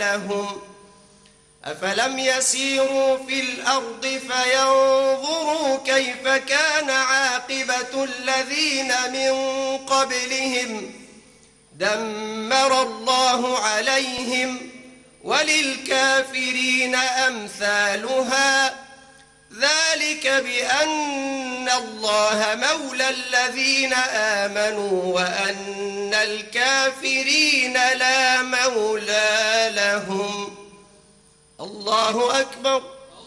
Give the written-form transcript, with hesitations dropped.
لهم أفلم يسيروا في الأرض فينظروا كيف كان عاقبة الذين من قبلهم دمر الله عليهم وللكافرين أمثالها ذلك بأن الله مولى الذين آمنوا وأن الكافرين لا مولى لهم. الله أكبر.